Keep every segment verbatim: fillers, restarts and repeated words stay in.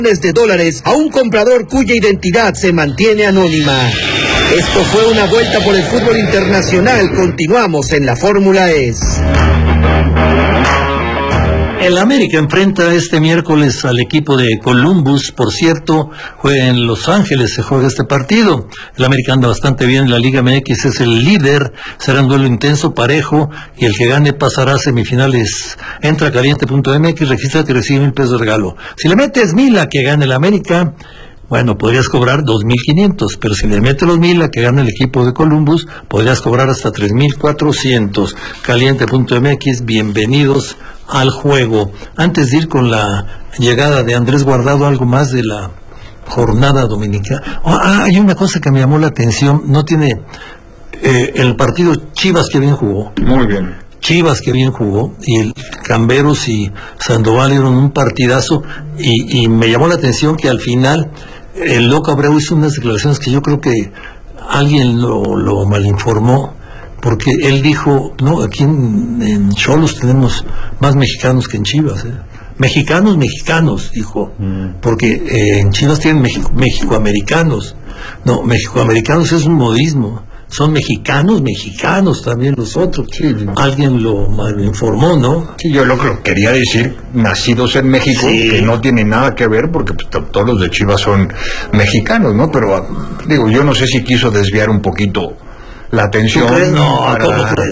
de dólares a un comprador cuya identidad se mantiene anónima. Esto fue una vuelta por el fútbol internacional. Continuamos en la Fórmula E S. El América enfrenta este miércoles al equipo de Columbus. Por cierto, juega en Los Ángeles, se juega este partido. El América anda bastante bien en la Liga M X, es el líder. Será un duelo intenso, parejo, y el que gane pasará a semifinales. Entra a caliente punto m x, regístrate y recibe mil pesos de regalo. Si le metes mil a que gane el América, bueno, podrías cobrar dos mil quinientos, pero si le metes los mil a que gane el equipo de Columbus, podrías cobrar hasta tres mil cuatrocientos. caliente punto m x, bienvenidos al juego. Antes de ir con la llegada de Andrés Guardado, algo más de la jornada dominicana. Oh, ah, hay una cosa que me llamó la atención, no tiene eh, el partido Chivas, que bien jugó. Muy bien. Chivas, que bien jugó, y el Camberos y Sandoval dieron un partidazo, y, y me llamó la atención que al final el Loco Abreu hizo unas declaraciones que yo creo que alguien lo, lo malinformó, porque él dijo, no, aquí en Xolos tenemos más mexicanos que en Chivas, ¿eh? Mexicanos, mexicanos, dijo, mm. porque eh, en Chivas tienen México, mexicoamericanos. No, mexicoamericanos es un modismo, son mexicanos, mexicanos también los otros. Sí. Alguien lo malinformó, ¿no? Sí, yo lo que quería decir, nacidos en México, sí, que no tiene nada que ver, porque pues, todos los de Chivas son mexicanos, ¿no? Pero, digo, yo no sé si quiso desviar un poquito la atención, no, para,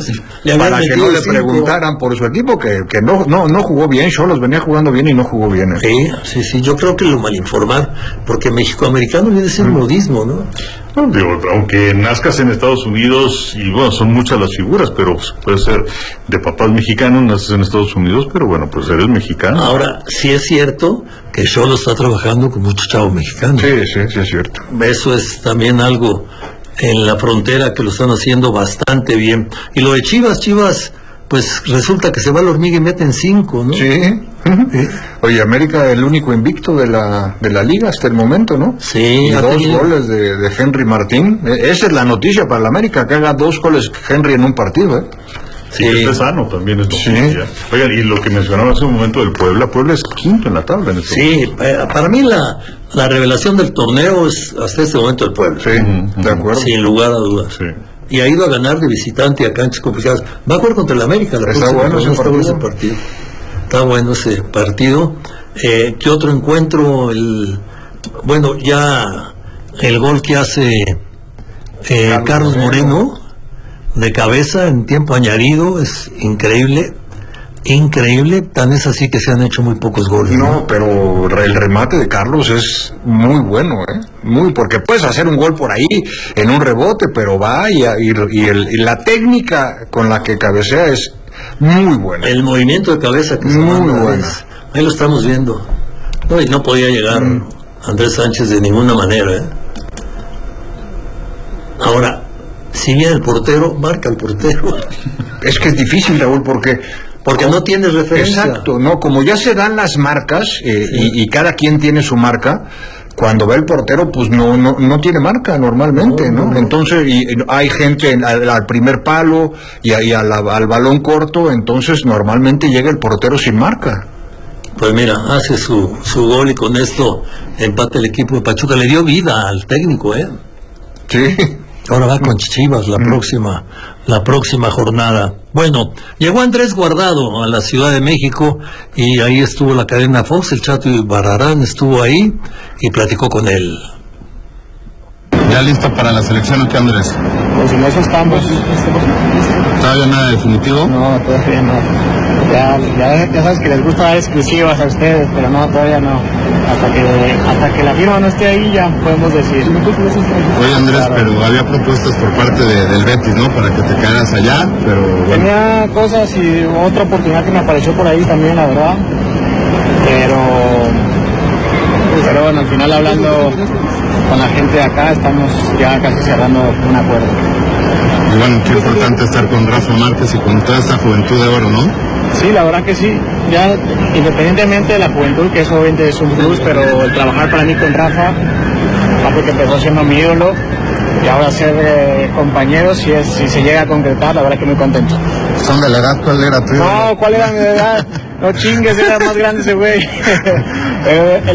para que no le cinco. preguntaran por su equipo, que, que no, no, no jugó bien. Xolos venía jugando bien y no jugó bien. ¿eh? Sí, sí, sí, yo creo que lo malinformaron, porque mexicoamericano viene a ser mm. modismo, ¿no? No, digo, aunque nazcas en Estados Unidos, y bueno, son muchas las figuras, pero pues, puede ser de papás mexicanos, naces en Estados Unidos, pero bueno, pues eres mexicano. Ahora, sí es cierto que Xolos está trabajando con muchos chavos mexicanos. Sí, sí, sí es cierto. Eso es también algo en la frontera que lo están haciendo bastante bien. Y lo de Chivas, Chivas, pues resulta que se va a la hormiga y meten cinco, ¿no? Sí. ¿Sí? Oye, América el único invicto de la de la liga hasta el momento, ¿no? Sí. Y dos tenido... goles de, de Henry Martín. Esa es la noticia para la América, que haga dos goles Henry en un partido, ¿eh? Sí, sí, que esté sano también es noticia. Sí. Oigan, y lo que mencionaba hace un momento del Puebla, Puebla es quinto en la tabla. En este sí, momento. Para mí la, la revelación del torneo es hasta este momento el Puebla. Sí, uh-huh. De acuerdo. Sin lugar a dudas. Sí. Y ha ido a ganar de visitante a canchas complicadas. Va a jugar contra el América. La está, bueno ese está bueno ese partido. Está bueno ese partido. Eh, ¿Qué otro encuentro? El Bueno, ya el gol que hace eh, Carlos, Carlos Moreno de cabeza en tiempo añadido es increíble, increíble, tan es así que se han hecho muy pocos goles. No, ¿no? Pero el remate de Carlos es muy bueno, ¿eh? Muy, porque puedes hacer un gol por ahí en un rebote, pero va y, y, y, el, y la técnica con la que cabecea es muy buena. El movimiento de cabeza que se muy manda bueno. Es, ahí lo estamos viendo. No, y no podía llegar mm. Andrés Sánchez de ninguna manera, ¿eh? Ahora, si viene el portero, marca el portero. Es que es difícil, Raúl, porque... Porque no tienes referencia. Exacto, no, como ya se dan las marcas, eh, sí. y, y cada quien tiene su marca, cuando va el portero, pues no no no tiene marca normalmente, ¿no? no, no. Entonces, y, y hay gente al, al primer palo y, y al, al balón corto, entonces normalmente llega el portero sin marca. Pues mira, hace su, su gol y con esto empate el equipo de Pachuca. Le dio vida al técnico, ¿eh? Sí. Ahora va con Chivas la mm. próxima la próxima jornada. Bueno, llegó Andrés Guardado a la Ciudad de México y ahí estuvo la cadena Fox, el Chato Barrarán estuvo ahí y platicó con él. ¿Ya listo para la selección o qué, Andrés? Pues en eso estamos. ¿Todavía nada definitivo? No, todavía no. Ya, ya, ya sabes que les gusta dar exclusivas a ustedes, pero no, todavía no. Hasta que hasta que la firma no esté ahí ya podemos decir. Oye, Andrés, claro. Pero había propuestas por parte de, del Betis, ¿no? Para que te quedaras allá, pero bueno. Tenía cosas y otra oportunidad que me apareció por ahí también, la verdad. Pero, pero bueno, al final hablando con la gente de acá, estamos ya casi cerrando un acuerdo. Y bueno, qué importante estar con Rafa Márquez y con toda esta juventud de oro, ¿no? Sí, la verdad que sí. Ya, independientemente de la juventud, que eso obviamente es un plus, pero el trabajar para mí con Rafa, porque empezó siendo mi ídolo, y ahora ser eh, compañeros, si, es, si se llega a concretar, la verdad que muy contento. ¿Son de la edad? ¿Cuál era tu? No, ¿cuál era mi edad? No chingues, era más grande ese güey.